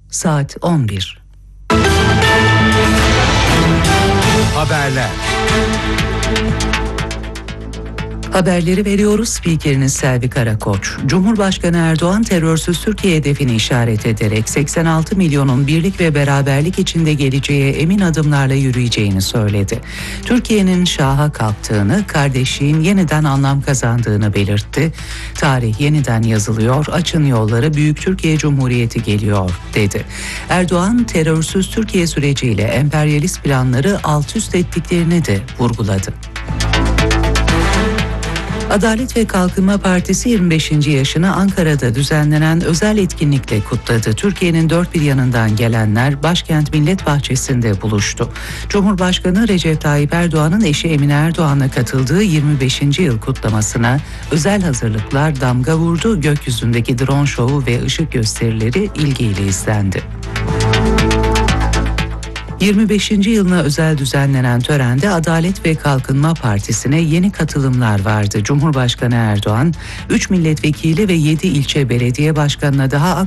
Saat 11. Haberler. Haberleri veriyoruz. Spikeriniz Selvi Karakoç. Cumhurbaşkanı Erdoğan terörsüz Türkiye hedefini işaret ederek 86 milyonun birlik ve beraberlik içinde geleceğe emin adımlarla yürüyeceğini söyledi. Türkiye'nin şaha kalktığını, kardeşliğin yeniden anlam kazandığını belirtti. Tarih yeniden yazılıyor, açın yolları, Büyük Türkiye Cumhuriyeti geliyor dedi. Erdoğan terörsüz Türkiye süreciyle emperyalist planları alt üst ettiklerini de vurguladı. Adalet ve Kalkınma Partisi 25. yaşını Ankara'da düzenlenen özel etkinlikle kutladı. Türkiye'nin dört bir yanından gelenler başkent Millet Bahçesi'nde buluştu. Cumhurbaşkanı Recep Tayyip Erdoğan'ın eşi Emine Erdoğan'la katıldığı 25. yıl kutlamasına özel hazırlıklar damga vurdu. Gökyüzündeki drone şovu ve ışık gösterileri ilgiyle izlendi. 25. yılına özel düzenlenen törende Adalet ve Kalkınma Partisi'ne yeni katılımlar vardı. Cumhurbaşkanı Erdoğan, 3 milletvekili ve 7 ilçe belediye başkanına daha